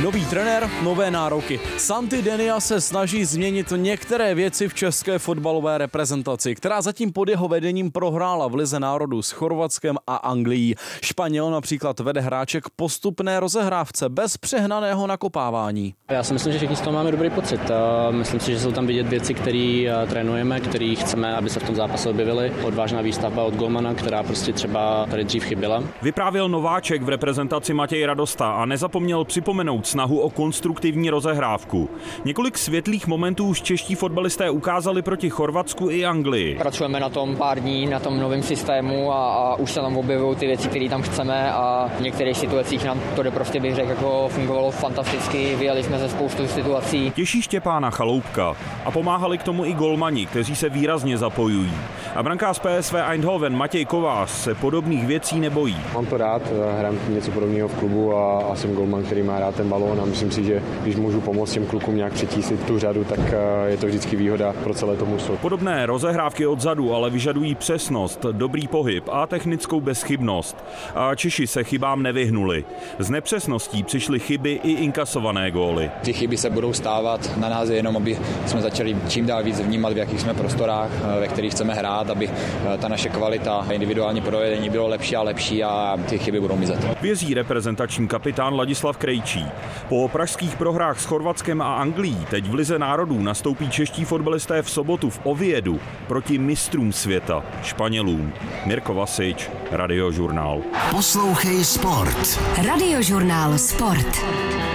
Nový trenér, nové nároky. Santi Denia se snaží změnit některé věci v české fotbalové reprezentaci, která zatím pod jeho vedením prohrála v Lize národů s Chorvatskem a Anglií. Španěl například vede hráče k postupné rozehrávce bez přehnaného nakopávání. Já si myslím, že všichni z toho máme dobrý pocit. Myslím si, že jsou tam vidět věci, které trénujeme, které chceme, aby se v tom zápase objevily. Odvážná výstavba od golmana, která prostě třeba tady dřív chyběla. Vyprávěl nováček v reprezentaci Matěj Radosta a nezapomněl připomenout snahu o konstruktivní rozehrávku. Několik světlých momentů už čeští fotbalisté ukázali proti Chorvatsku i Anglii. Pracujeme na tom pár dní, na tom novém systému a už se tam objevují ty věci, které tam chceme a v některých situacích nám to prostě bych řekl, jako fungovalo fantasticky, vyjeli jsme ze spoustu situací. Těší Štěpána Chaloupka a pomáhali k tomu i golmani, kteří se výrazně zapojují. A brankář PSV Eindhoven Matěj Kovář se podobných věcí nebojí. Mám to rád, hrám něco podobného v klubu a jsem golman, který má rád ten balón a myslím si, že když můžu pomoct těm klukům nějak přetíslit tu řadu, tak je to vždycky výhoda pro celé to mužstvo. Podobné rozehrávky odzadu ale vyžadují přesnost, dobrý pohyb a technickou bezchybnost. A Češi se chybám nevyhnuli. Z nepřesností přišly chyby i inkasované góly. Ty chyby se budou stávat, na nás je jenom, aby jsme začali čím dál víc vnímat, v jakých jsme prostorách, ve kterých chceme hrát, aby ta naše kvalita individuální provedení bylo lepší a lepší a ty chyby budou mizet. Věří reprezentační kapitán Ladislav Krejčí. Po pražských prohrách s Chorvatskem a Anglií teď v Lize národů nastoupí čeští fotbalisté v sobotu v Oviedu proti mistrům světa, Španělům. Mirko Vasič, Radiožurnál. Poslouchej Sport. Radiožurnál Sport.